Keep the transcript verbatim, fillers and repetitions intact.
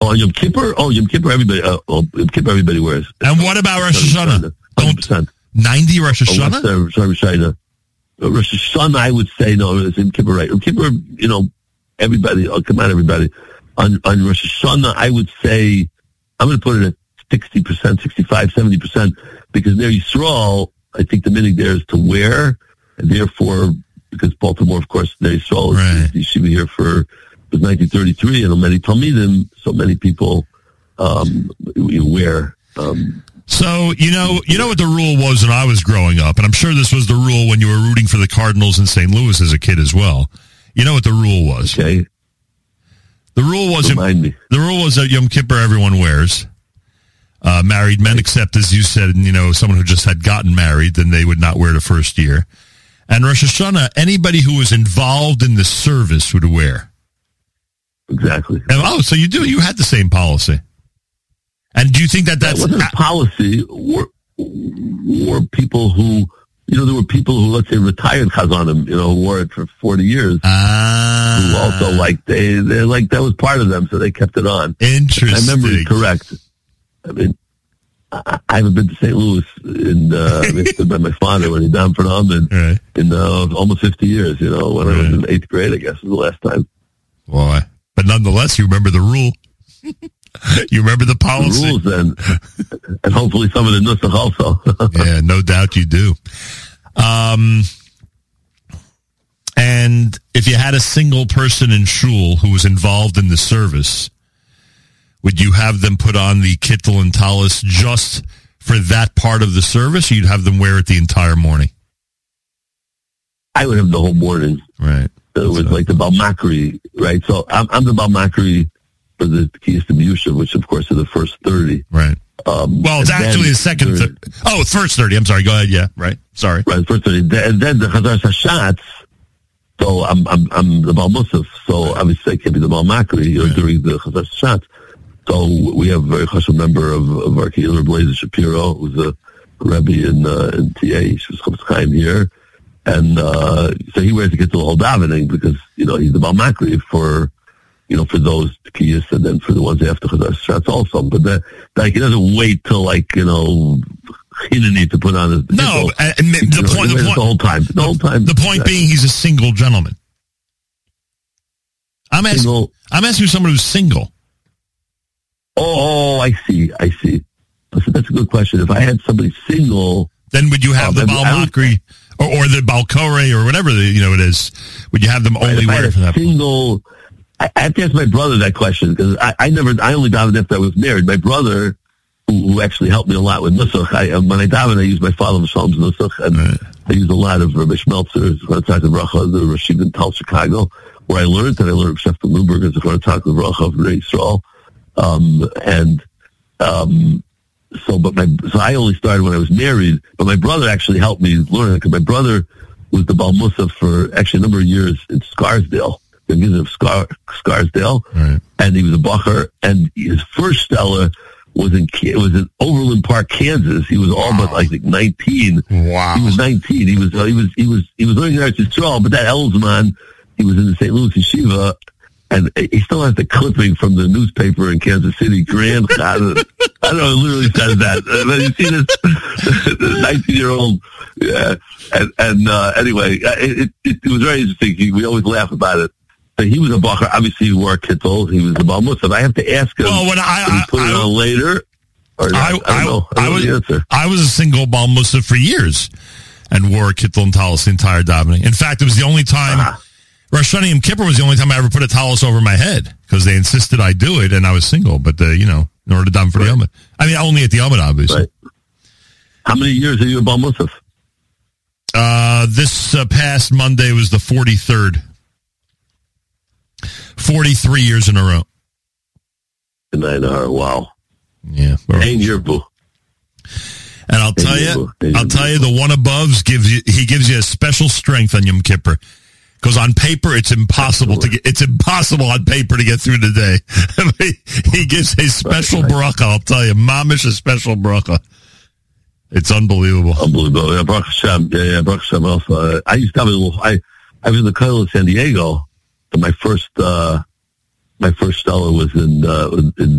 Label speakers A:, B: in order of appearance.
A: on Yom Kippur? Oh, Yom Kippur, everybody, uh, oh, Yom Kippur, everybody wears.
B: And what about Rosh Hashanah?
A: one hundred percent.
B: ninety Rosh Hashanah?
A: Oh, Rosh Hashanah. Rosh Hashanah, I would say, no, it's Yom Kippur, right? Yom Kippur, you know, everybody, oh, come on, everybody. On, on Rosh Hashanah, I would say, I'm going to put it at sixty percent, sixty-five, seventy percent, because there Yisrael, I think the meaning there is to wear, and therefore, because Baltimore, of course, there Yisrael
B: right.
A: is yeshiva here for was nineteen thirty-three, and many Talmidim, so many people um, wear. Um,
B: so, you know, you know what the rule was when I was growing up, and I'm sure this was the rule when you were rooting for the Cardinals in Saint Louis as a kid as well. You know what the rule was?
A: Okay.
B: The rule was
A: Remind me.
B: The rule was that Yom Kippur everyone wears. Uh, married men, except as you said, you know, someone who just had gotten married, then they would not wear the first year. And Rosh Hashanah, anybody who was involved in the service would wear.
A: Exactly.
B: And, oh, so you do, you had the same policy. And do you think that that's...
A: That wasn't a policy. Were, were people who, you know, there were people who, let's say, retired Chazanim, you know, who wore it for forty years.
B: Ah.
A: Who also, like, they, they, like, that was part of them, so they kept it on.
B: Interesting.
A: I remember it correct. I mean, I, I haven't been to Saint Louis in, uh, I mean, stood by my father when he died for them in,
B: right.
A: in uh, almost fifty years, you know, when right. I was in eighth grade, I guess, was the last time.
B: Why? But nonetheless, you remember the rule. You remember the policy.
A: The rules, then. And hopefully some of the nusach also.
B: Yeah, no doubt you do. Um, and if you had a single person in shul who was involved in the service, would you have them put on the kittel and talis just for that part of the service, or you'd have them wear it the entire morning?
A: I would have the whole morning.
B: Right.
A: It was like the Balmakri, right? So I'm, I'm the Balmakri for the Kiyas to Yusha, which of course are the first thirty.
B: Right. Um, well, it's actually the second. Th- oh, first thirty. I'm sorry. Go ahead. Yeah. Right. Sorry.
A: Right. First thirty. And then the Chazar Hashatz. So I'm I'm I'm the Baal Musaf. So obviously I can't be the Balmakri right. during the Chazar Hashatz. So we have a very chashuv member of, of our Kehillah, Blazer Shapiro, who's a Rebbe in uh, in T A. She was Chofetz Chaim here. And uh, so he wears to get to the whole davening because, you know, he's the Balmakri for, you know, for those Kiyas and then for the ones after Chazar Hashatz also. But that, like, he doesn't wait till, like, you know, he didn't need to put on his...
B: No, and the,
A: you know,
B: point, the, point,
A: the whole time. The, the whole time.
B: The point exactly. being he's a single gentleman. I'm asking, single. I'm asking someone who's single.
A: Oh, I see, I see. Listen, that's a good question. If I had somebody single... Then would you have
B: uh, the Balmakri or, or the Balkore or whatever, the, you know, it is? Would you have them only
A: right,
B: wear it for that?
A: Single... I, I have to ask my brother that question because I, I never... I only davened after I was married. My brother, who, who actually helped me a lot with Nusach, I, when I davened, I used my father Shalom's Nusach, and right. I used a lot of Rabbi Schmeltzer's Chanatak Bracha, the Rashiv in Tal Chicago, where I learned, and I learned Shefta Newberger's Chanatak Bracha of Rei Yisrael. Um, and, um, so, but my, so I only started when I was married, but my brother actually helped me learn it, because my brother was the Baal Musaf for actually a number of years in Scarsdale, the beginning of Scar, Scarsdale, right. And he was a Bacher, and his first stellar was in, was in Overland Park, Kansas. He was all wow. but like nineteen.
B: Wow.
A: He was nineteen. He was, uh, he was, he was, he was learning Eretz Yisrael, but that Elzman, he was in the Saint Louis Yeshiva, and he still has the clipping from the newspaper in Kansas City, Grand Chazan. I don't know, it literally says that. But you see this nineteen-year-old, yeah. And, and uh, anyway, it, it, it was very interesting. He, we always laugh about it. But he was a bacher. Obviously, he wore a kittel. He was the Baal Musaf. I have to ask him.
B: Well, when I,
A: did he put
B: I,
A: it
B: I,
A: on later? Or not? I, I don't
B: I,
A: know. I, don't
B: I,
A: know
B: was,
A: the answer.
B: I was a single Baal Musaf for years and wore a kittel and talis the entire davening. In fact, it was the only time... Ah. Rosh Hashanah Yom Kippur was the only time I ever put a talis over my head because they insisted I do it, and I was single. But, uh, you know, in order to daven for right. the Yom. I mean, only at the Yom, obviously. Right.
A: How many years are you a Baal Musaf?
B: Uh, this uh, past Monday was the forty-third. forty-three years in a row.
A: Nine hour, wow.
B: Yeah.
A: Ain't your boo.
B: And I'll tell you, I'll tell you, the one above's gives you, he gives you a special strength on Yom Kippur. Because on paper, it's impossible Absolutely. to get, it's impossible on paper to get through the day. He gives a special right. bracha, I'll tell you. Mamish a special bracha. It's unbelievable.
A: Unbelievable. Yeah, Baruch Hashem. Yeah, yeah, Baruch Hashem also. Uh, I used to have a little, I, I was in the Kollel of San Diego, and my first, uh, my first stellar was in, uh, in